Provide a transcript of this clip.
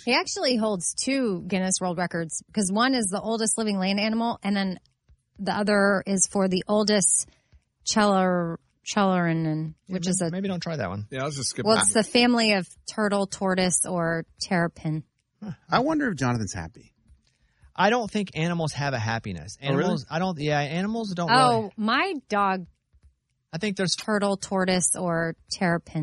He actually holds 2 Guinness World Records because one is the oldest living land animal, and then the other is for the oldest Chelaranen, which is a... Maybe don't try that one. Yeah, I was just skipping. Well, it's the family of turtle, tortoise, or terrapin. I wonder if Jonathan's happy. I don't think animals have a happiness. Animals, really? Animals don't Oh, really. my dog... I think there's turtle, tortoise, or terrapin.